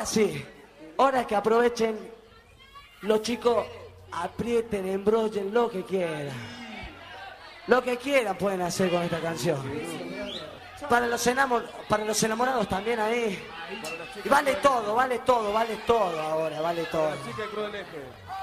Ahora sí, ahora que aprovechen, los chicos aprieten, embrollen lo que quieran. Lo que quieran pueden hacer con esta canción. Para los enamorados también ahí. Y vale todo ahora, vale todo.